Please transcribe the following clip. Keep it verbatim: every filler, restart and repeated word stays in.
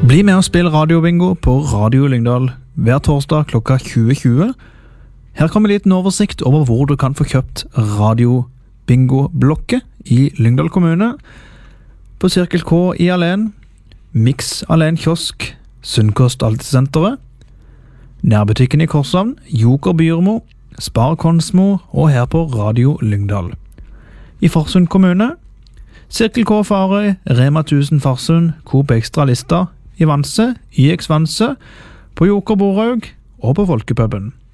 Bli med og spill radiobingo på Radio Lyngdal hver torsdag klokka tjue tjue. Her kommer en liten oversikt over hvor du kan få kjøpt radiobingo-blokket i Lyngdal kommune. På Cirkel K i Alen, Mix Alen Kiosk, Sunnkost Altesenteret, Nærbutikken i Korshavn, Joker Byrmo, Spar Konsmo og her på Radio Lyngdal. I Farsund kommune, Cirkel K Farøy, Rema tusen Farsund, Coop Extra Lista, i Vanse, I X Vanse, på Joker Boraug og på Folkepubben.